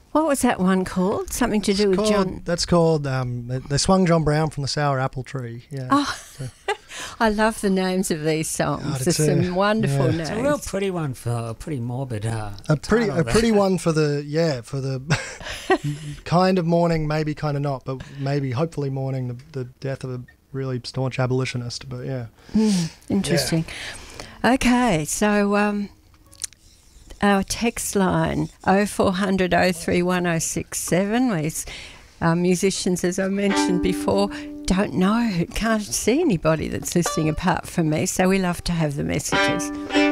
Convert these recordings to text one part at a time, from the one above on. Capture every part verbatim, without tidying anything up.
What was that one called? Something to It's do with called, John... That's called, um, they, they swung John Brown from the sour apple tree. Yeah. Oh, So, I love the names of these songs. God, There's it's a- some wonderful yeah. names. It's a real pretty one for a pretty morbid. Uh, a pretty, title a there. pretty one for the, yeah, for the kind of mourning, maybe kind of not, but maybe hopefully mourning the, the death of a really staunch abolitionist. But yeah. Mm, interesting. Okay, so um, our text line oh four hundred oh three one oh six seven. We, our musicians, as I mentioned before, don't know, can't see anybody that's listening apart from me, so we love to have the messages.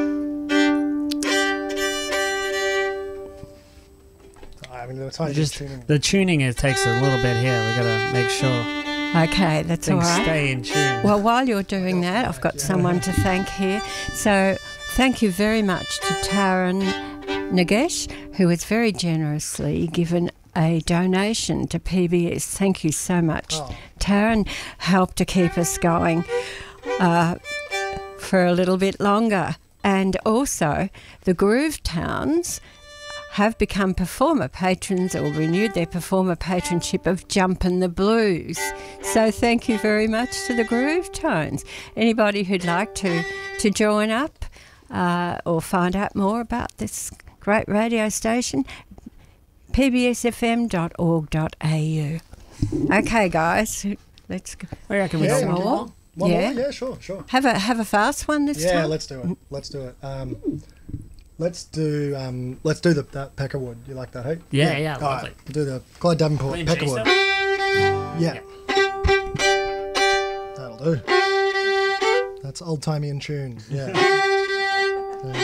I mean, it's only Just just tuning. the tuning it takes a little bit here. We gotta make sure Okay, that's all things right. stay in tune. Well, while you're doing that, I've got someone to thank here. So thank you very much to Taran Nagesh, who has very generously given a donation to P B S. Thank you so much. Oh. Taran helped to keep us going uh, for a little bit longer. And also the Groove Towns have become performer patrons or renewed their performer patronship of Jumpin' the Blues. So thank you very much to the Groove Tones. Anybody who'd like to, to join up uh, or find out more about this great radio station, p b s f m dot org dot a u. Okay, guys, let's go. I reckon we Yeah, got some one more? more. One Yeah. more? Yeah, sure, sure. Have a have a fast one this Yeah, time. let's do it. Let's do it. Um, let's do um, let's do the that Peckerwood. You like that, hey? Yeah, yeah, All lovely. right, we'll do the Clyde Davenport Clean G Peckerwood. stuff? Yeah. That'll do. That's old timey in tune. Yeah.